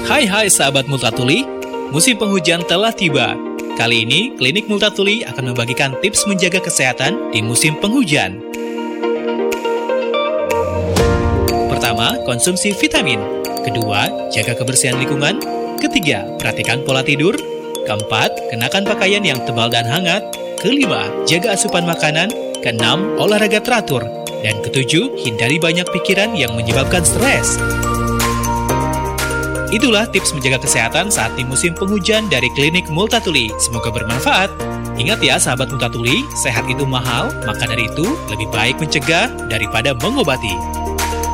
Hai sahabat Multatuli, musim penghujan telah tiba. Kali ini, Klinik Multatuli akan membagikan tips menjaga kesehatan di musim penghujan. Pertama, konsumsi vitamin. Kedua, jaga kebersihan lingkungan. Ketiga, perhatikan pola tidur. Keempat, kenakan pakaian yang tebal dan hangat. Kelima, jaga asupan makanan. Keenam, olahraga teratur. Dan ketujuh, hindari banyak pikiran yang menyebabkan stres. Itulah tips menjaga kesehatan saat di musim penghujan dari Klinik Multatuli. Semoga bermanfaat. Ingat ya sahabat Multatuli, sehat itu mahal, maka dari itu lebih baik mencegah daripada mengobati.